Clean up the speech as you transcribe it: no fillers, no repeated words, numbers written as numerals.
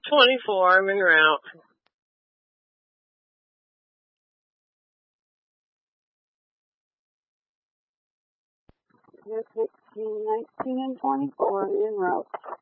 24, I'm en route. 16, 19, and 24 en route.